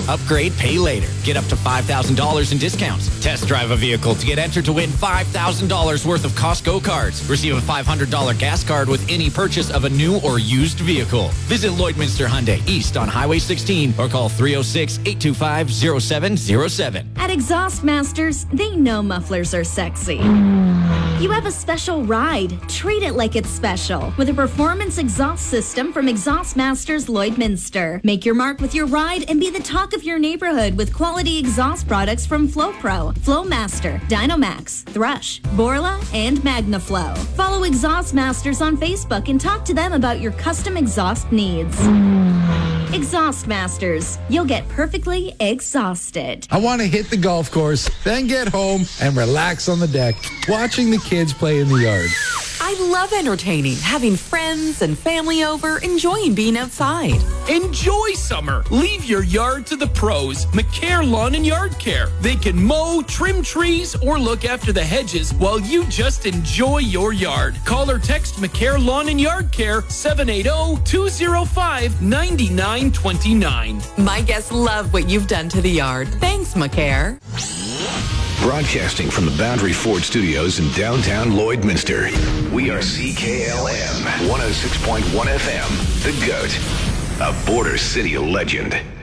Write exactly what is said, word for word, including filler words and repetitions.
Upgrade, pay later. Get up to five thousand dollars in discounts. Test drive a vehicle to get entered to win five thousand dollars worth of Costco cards. Receive a five hundred dollars gas card with any purchase of a new or used vehicle. Visit Lloydminster Hyundai East on Highway sixteen or call three oh six, eight two five, oh seven oh seven. At Exhaust Masters, they know mufflers are sexy. You have a special ride. Treat it like it's special with a performance exhaust system from Exhaust Masters Lloydminster. Make your mark with your ride and be the talk of your neighborhood with quality exhaust products from FlowPro, FlowMaster, Dynomax, Thrush, Borla, and MagnaFlow. Follow Exhaust Masters on Facebook and talk to them about your custom exhaust needs. Exhaust Masters. You'll get perfectly exhausted. I want to hit the golf course, then get home and relax on the deck, watching the kids play in the yard. I love entertaining, having friends and family over, enjoying being outside. Enjoy summer. Leave your yard to the pros. McCare Lawn and Yard Care. They can mow, trim trees, or look after the hedges while you just enjoy your yard. Call or text McCare Lawn and Yard Care seven eight zero, two zero five, nine nine two nine. My guests love what you've done to the yard. Thanks, McCare. Broadcasting from the Boundary Ford Studios in downtown Lloydminster, we are C K L M one oh six point one F M, The Goat, a Border City legend.